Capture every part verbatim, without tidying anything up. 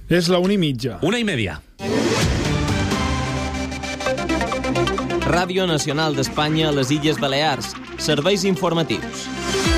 És la una i mitja. Una i media. Ràdio Nacional d'Espanya a les Illes Balears. Serveis informatius.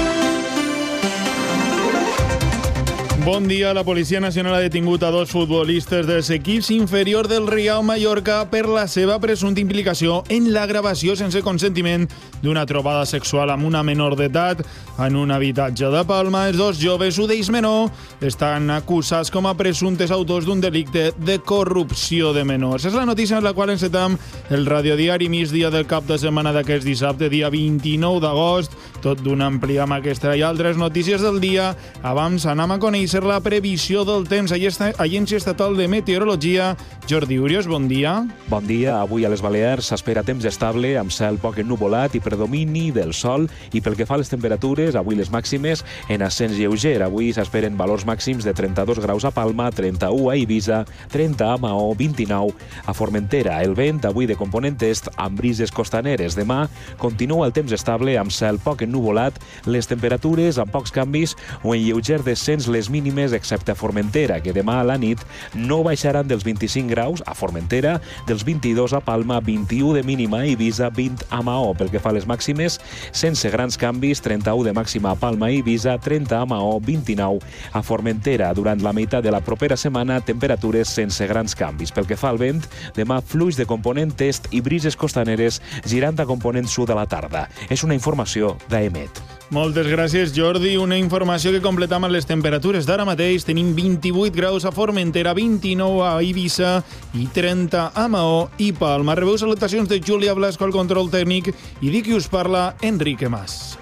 Bon dia. La Policia Nacional ha detingut a dos futbolistes dels equips inferiors del Riau Mallorca per la seva presumpta implicació en la gravació sense consentiment d'una trobada sexual amb una menor d'edat en un habitatge de Palma. Els dos joves, un d'ells menor, estan acusats com a presumptes autors d'un delicte de corrupció de menors. És la notícia en la qual encetam el radiodiari migdia del cap de setmana d'aquest dissabte, dia vint-i-nou d'agost, tot d'una àmplia amb aquesta i altres notícies del dia. Abans anem a conèixer la previsió del temps. Agència Estatal de Meteorologia. Jordi Urios, bon dia. Bon dia. Avui a les Balears s'espera temps estable, amb cel poc ennuvolat i predomini del sol. I pel que fa a les temperatures, avui les màximes en ascens lleuger. Avui s'esperen valors màxims de trenta-dos graus a Palma, trenta-u a Eivissa, trenta a Maó, vint-i-nou a Formentera. El vent avui de component est amb brises costaneres. Demà continua el temps estable amb cel poc ennuvolat, les temperatures amb pocs canvis o en lleuger descens les mínimes excepte a Formentera, que demà a la nit no baixaran dels vint-i-cinc graus a Formentera, dels vint-i-dos a Palma, vint-i-u de mínima a Eivissa, vint a Maó. Pel que fa a les màximes, sense grans canvis, trenta-u de màxima a Palma i Eivissa, trenta a Maó, vint-i-nou a Formentera. Durant la meitat de la propera setmana, temperatures sense grans canvis. Pel que fa al vent, demà fluix de component est i brises costaneres girant a component sud a la tarda. És una informació d'Aemet. Moltes gràcies, Jordi. Una informació que completam amb les temperatures d'ara mateix. Tenim vint-i-vuit graus a Formentera, vint-i-nou a Eivissa i trenta a Maó i Palma. Rebeu salutacions de Júlia Blasco al control tècnic i di qui us parla, Enrique Mas.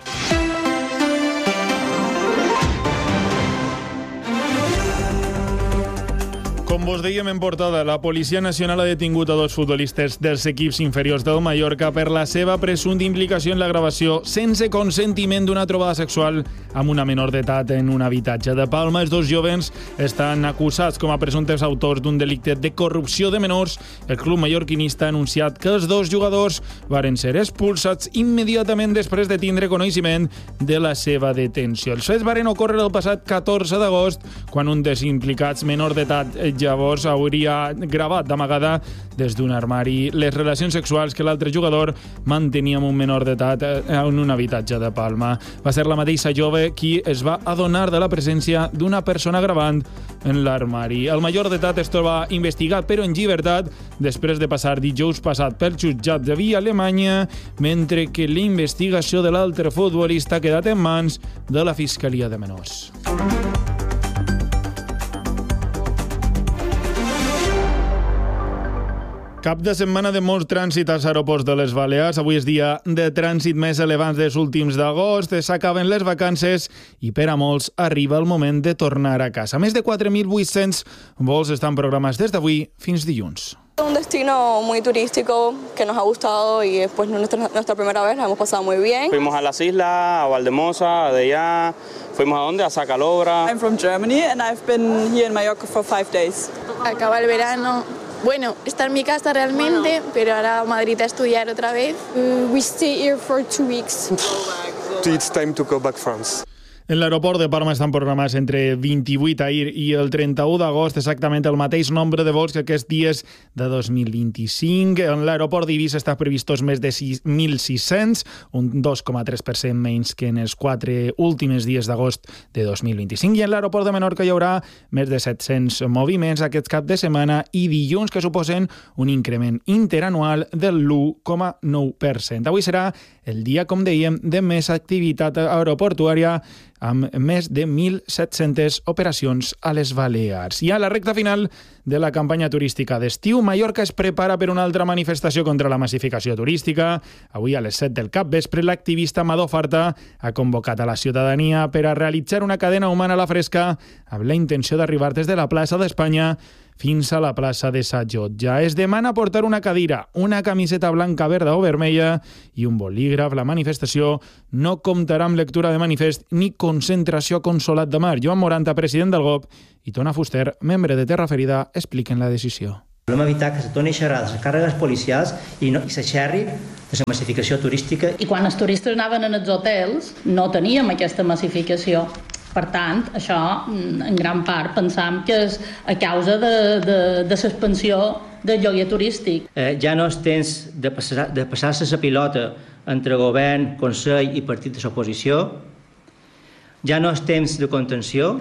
Com vos dèiem en portada, la Policia Nacional ha detingut a dos futbolistes dels equips inferiors del Mallorca per la seva presumpta implicació en la gravació sense consentiment d'una trobada sexual amb una menor d'edat en un habitatge de Palma. Els dos jovens estan acusats com a presumptes autors d'un delicte de corrupció de menors. El club mallorquinista ha anunciat que els dos jugadors varen ser expulsats immediatament després de tindre coneixement de la seva detenció. Els fets varen ocórrer el passat catorze d'agost, quan un dels implicats, menor d'edat, llavors hauria gravat d'amagada des d'un armari les relacions sexuals que l'altre jugador mantenia amb un menor d'edat en un habitatge de Palma. Va ser la mateixa jove qui es va adonar de la presència d'una persona gravant en l'armari. El major d'edat es troba investigat però en llibertat després de passar dijous passat pel jutjat de Via Alemanya, mentre que la investigació de l'altre futbolista ha quedat en mans de la Fiscalia de Menors. Cap de setmana de molt trànsit als aeroports de les Balears. Avui és dia de trànsit més elevats dels últims d'agost. S'acaben les vacances i per a molts arriba el moment de tornar a casa. Més de quatre mil vuit-cents vols estan programats des d'avui fins dilluns. Un destino muy turístico que nos ha gustado y después nuestra, nuestra primera vez la hemos pasado muy bien. Fuimos a las islas, a Valdemosa, de allá, fuimos a dónde, a Sacalobra. I'm from Germany and I've been here in Mallorca for five days. Acaba el verano. Bueno, está en mi casa realmente, pero ahora a Madrid a estudiar otra vez. Uh, we stay here for two weeks. It's time to go back France. En l'aeroport de Palma estan programats entre vint-i-vuit ahir i el trenta-u d'agost, exactament el mateix nombre de vols que aquests dies de dos mil vint-i-cinc. En l'aeroport d'Eivissa està previstos més de mil sis-cents, un dos coma tres per cent menys que en els quatre últims dies d'agost de dos mil vint-i-cinc. I en l'aeroport de Menorca hi haurà més de set-cents moviments aquest cap de setmana i dilluns, que suposen un increment interanual del l'u coma nou per cent. Avui serà el dia, com dèiem, de més activitat aeroportuària, amb més de mil set-centes operacions a les Balears. I a la recta final de la campanya turística d'estiu, Mallorca es prepara per una altra manifestació contra la massificació turística. Avui a les set del capvespre, l'activista Amador Farta ha convocat a la ciutadania per a realitzar una cadena humana a la fresca amb la intenció d'arribar des de la plaça d'Espanya fins a la plaça de Sant Jotja. Es demana portar una cadira, una camiseta blanca, verda o vermella i un bolígraf. La manifestació no comptarà amb lectura de manifest ni concentració a Consolat de Mar. Joan Moranta, president del G O P, i Tona Fuster, membre de Terra Ferida, expliquen la decisió. Volem evitar que se torni a xerrar de les càrregues policials i, no, i se xerri de la massificació turística. I quan els turistes anaven en els hotels no teníem aquesta massificació. Per tant, això, en gran part, pensam que és a causa de, de, de l'expansió del lloguer turístic. Eh, ja no és temps de passar, de passar-se la pilota entre govern, Consell i partit de l'oposició. Ja no és temps de contenció.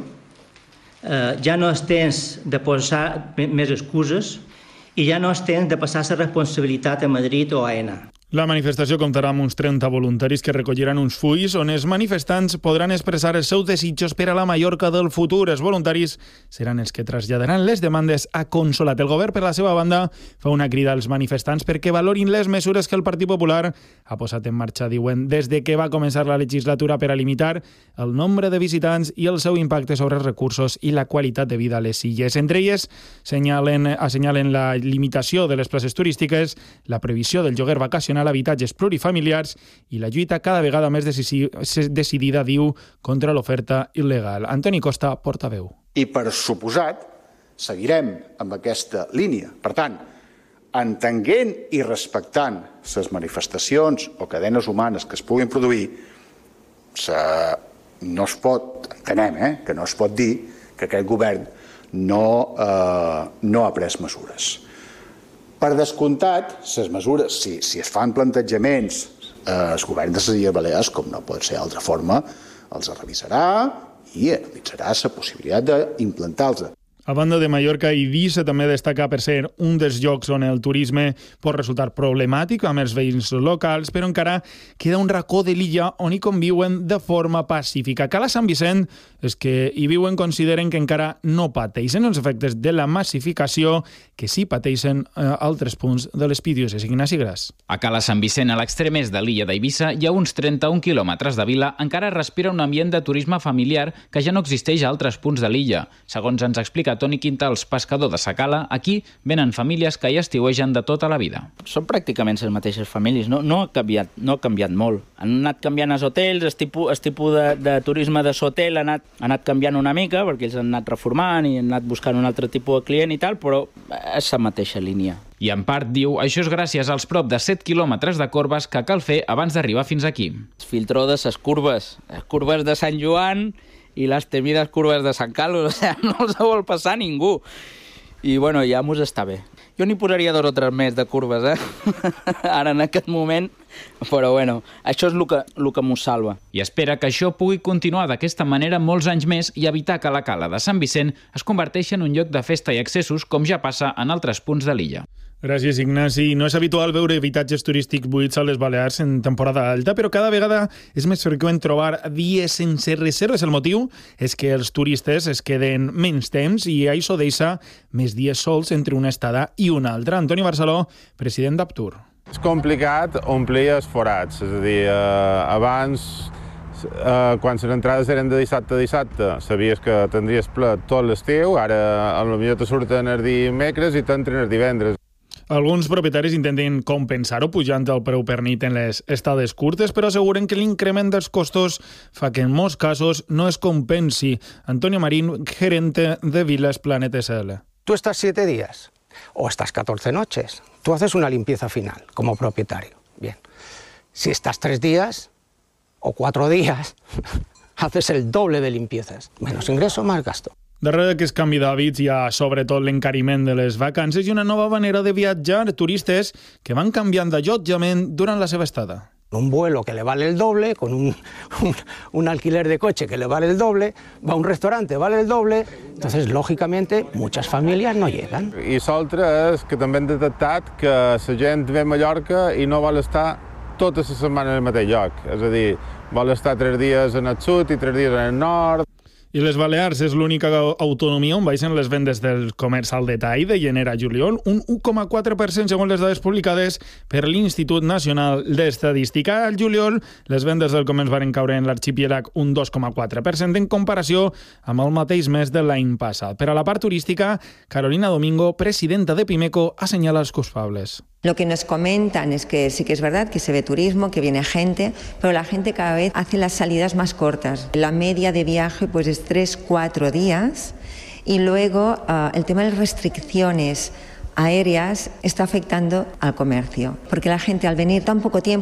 Eh, ja no és temps de posar més excuses i ja no és temps de passar la responsabilitat a Madrid o a Aena. La manifestació comptarà amb uns trenta voluntaris que recolliran uns fulls on els manifestants podran expressar els seus desitjos per a la Mallorca del futur. Els voluntaris seran els que traslladaran les demandes a Consolat. El govern, per la seva banda, fa una crida als manifestants perquè valorin les mesures que el Partit Popular ha posat en marxa, diuen, des de que va començar la legislatura per a limitar el nombre de visitants i el seu impacte sobre els recursos i la qualitat de vida a les illes. Entre elles, assenyalen, assenyalen la limitació de les places turístiques, la previsió del lloguer vacacional, habitatges plurifamiliars i la lluita cada vegada més decidida, diu, contra l'oferta il·legal. Antoni Costa, portaveu. I per suposat, seguirem amb aquesta línia. Per tant, entenent i respectant les manifestacions o cadenes humanes que es puguin produir, se... no es pot, entenem, eh, que no es pot dir que aquest govern no, eh, no ha pres mesures. Per descomptat, les mesures, si, si es fan plantejaments, eh, el govern de les Illes Balears, com no pot ser d'altra forma, els revisarà i analitzarà la possibilitat d'implantar-los. A banda de Mallorca, Eivissa també destaca per ser un dels llocs on el turisme pot resultar problemàtic amb els veïns locals, però encara queda un racó de l'illa on hi conviuen de forma pacífica. Cala Sant Vicent és que hi viuen consideren que encara no pateixen els efectes de la massificació que sí pateixen a altres punts de les diòcesis. Ignasi Gras. A Cala Sant Vicent, a l'extrem est de l'illa d'Eivissa, hi ha uns trenta-un quilòmetres de vila, encara respira un ambient de turisme familiar que ja no existeix a altres punts de l'illa. Segons ens explica Toni Quintals, pescador de Sacala, aquí venen famílies que hi estiuegen de tota la vida. Són pràcticament les mateixes famílies, no, no, ha, canviat, no ha canviat molt. Han anat canviant els hotels, el tipus, el tipus de, de turisme de l'hotel ha, anat, ha anat canviant una mica, perquè ells han anat reformant i han anat buscant un altre tipus de client i tal, però és la mateixa línia. I en part, diu, això és gràcies als prop de set quilòmetres de corbes que cal fer abans d'arribar fins aquí. El filtró de les curves, les curves de Sant Joan i les temides curves de Sant Carlos, o sigui, no els vol passar ningú. I, bueno, ja mos està bé. Jo n'hi posaria dos o tres més de curves, eh? Ara, en aquest moment, però, bueno, això és el que, el que mos salva. I espera que això pugui continuar d'aquesta manera molts anys més i evitar que la Cala de Sant Vicent es converteixi en un lloc de festa i accessos, com ja passa en altres punts de l'illa. Gràcies, Ignasi. No és habitual veure habitatges turístics buits a les Balears en temporada alta, però cada vegada és més freqüent trobar dies sense reserves. El motiu és que els turistes es queden menys temps i això deixa més dies sols entre una estada i una altra. Antoni Barceló, president d'Aptur. És complicat omplir els forats, és a dir, eh, abans, eh, quan les entrades eren de dissabte a dissabte, sabies que tindries ple tot l'estiu, ara potser te surten els dimecres i t'entren els divendres. Alguns propietaris intenten compensar-ho pujant el preu per nit en les estades curtes, però asseguren que l'increment dels costos fa que en molts casos no es compensi. Antonio Marín, gerente de Vilas Planet S L. Tú estás siete días o estás catorce noches. Tú haces una limpieza final como propietario. Bien. Si estás tres días o cuatro días, haces el doble de limpiezas. Menos ingreso, más gasto. Darrere d'aquest canvi d'hàbits hi ha sobretot l'encariment de les vacances i una nova manera de viatjar, turistes que van canviant d'allotjament durant la seva estada. Un vuelo que le vale el doble, con un, un, un alquiler de coche que le vale el doble, va a un restaurante, vale el doble, entonces, lógicamente, muchas familias no llegan. I l'altre és que també hem detectat que la gent ve a Mallorca i no vol estar tota la setmana en el mateix lloc, és a dir, vol estar tres dies en el sud i tres dies en el nord. I les Balears és l'única autonomia on baixen les vendes del comerç al detall de gener a juliol, un u coma quatre per cent segons les dades publicades per l'Institut Nacional d'Estadística. Al juliol, les vendes del comerç van caure en l'arxipiélag un dos coma quatre per cent en comparació amb el mateix mes de l'any passat. Per a la part turística, Carolina Domingo, presidenta de Pimeco, assenyala els culpables. Lo que nos comentan es que sí que es verdad que se ve turismo, que viene gente, pero la gente cada vez hace las salidas más cortas. La media de viaje pues es tres, cuatro días y luego uh, el tema de las restricciones aéreas está afectando al comercio, porque la gente al venir tan poco tiempo